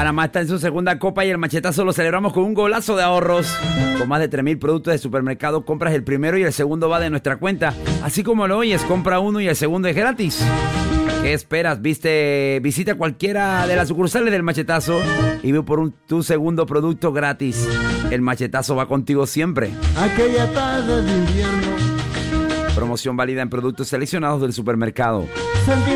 Panamá está en su segunda copa y el machetazo lo celebramos con un golazo de ahorros. Con más de 3,000 productos de supermercado, compras el primero y el segundo va de nuestra cuenta. Así como lo oyes, compra uno y el segundo es gratis. ¿Qué esperas? Visita cualquiera de las sucursales del machetazo y ve por tu segundo producto gratis. El machetazo va contigo siempre. Aquella tarde de invierno. Promoción válida en productos seleccionados del supermercado.